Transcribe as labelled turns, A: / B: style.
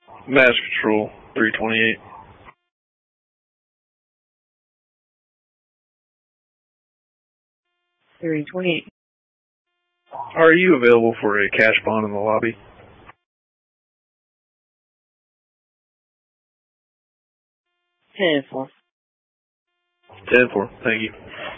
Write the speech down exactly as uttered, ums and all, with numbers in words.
A: Mass Control, three twenty-eight.
B: three twenty-eight.
A: Are you available for a cash bond in the lobby?
B: ten four.
A: ten four, thank you.